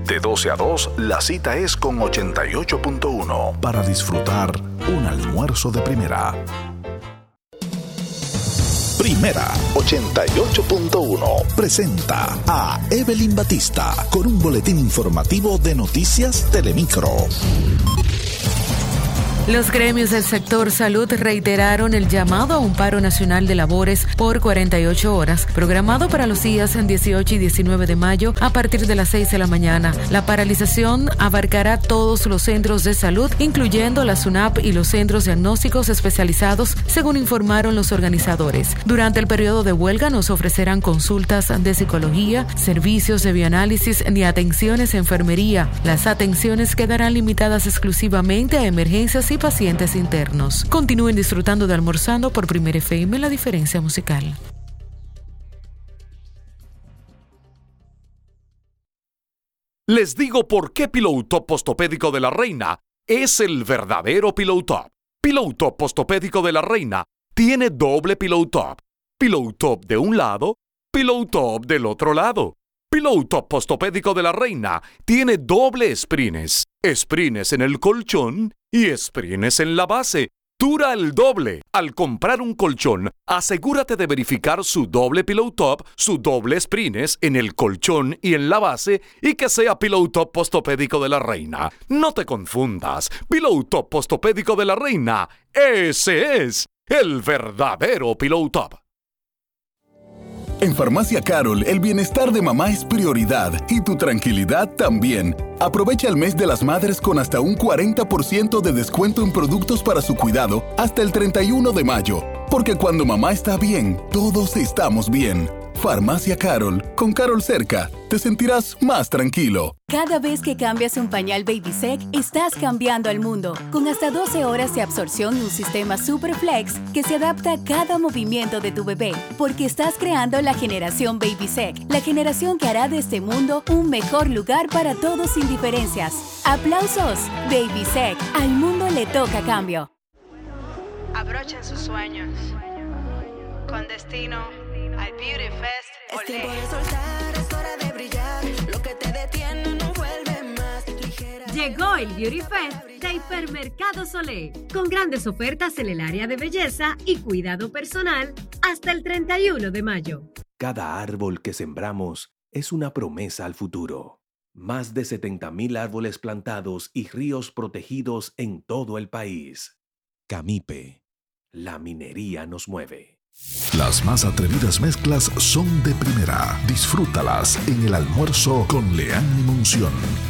De 12 a 2, la cita es con 88.1 para disfrutar un almuerzo de primera. Primera 88.1 presenta a Evelyn Batista con un boletín informativo de Noticias Telemicro. Los gremios del sector salud reiteraron el llamado a un paro nacional de labores por 48 horas, programado para los días 18 y 19 de mayo a partir de las 6 de la mañana. La paralización abarcará todos los centros de salud, incluyendo la SUNAP y los centros diagnósticos especializados, según informaron los organizadores. Durante el periodo de huelga nos ofrecerán consultas de psicología, servicios de bioanálisis ni atenciones de enfermería. Las atenciones quedarán limitadas exclusivamente a emergencias y pacientes internos. Continúen disfrutando de Almorzando por Primera FM, La Diferencia Musical. Les digo por qué Pillow Top Postopédico de la Reina es el verdadero Pillow Top. Pillow Top Postopédico de la Reina tiene doble Pillow Top. Pillow Top de un lado, Pillow Top del otro lado. Pillow Top Postopédico de la Reina tiene doble sprines. Sprines en el colchón y sprines en la base. Dura el doble. Al comprar un colchón, asegúrate de verificar su doble Pillow Top, su doble sprines en el colchón y en la base y que sea Pillow Top Postopédico de la Reina. No te confundas. Pillow Top Postopédico de la Reina, ese es el verdadero Pillow Top. En Farmacia Carol, el bienestar de mamá es prioridad y tu tranquilidad también. Aprovecha el mes de las madres con hasta un 40% de descuento en productos para su cuidado hasta el 31 de mayo. Porque cuando mamá está bien, todos estamos bien. Farmacia Carol, con Carol cerca, te sentirás más tranquilo. Cada vez que cambias un pañal Babysec, estás cambiando al mundo. Con hasta 12 horas de absorción y un sistema Superflex que se adapta a cada movimiento de tu bebé. Porque estás creando la generación Babysec, la generación que hará de este mundo un mejor lugar para todos sin diferencias. ¡Aplausos! Babysec, al mundo le toca cambio. Abrochen sus sueños con destino al Beauty Fest. Es tiempo de soltar, es hora de brillar. Lo que te detiene no vuelve más. Ligera. Llegó el Beauty Fest de Hipermercado Solé, con grandes ofertas en el área de belleza y cuidado personal hasta el 31 de mayo. Cada árbol que sembramos es una promesa al futuro. Más de 70,000 árboles plantados y ríos protegidos en todo el país. Camipe. La minería nos mueve. Las más atrevidas mezclas son de primera. Disfrútalas en el almuerzo con Leanne Monción.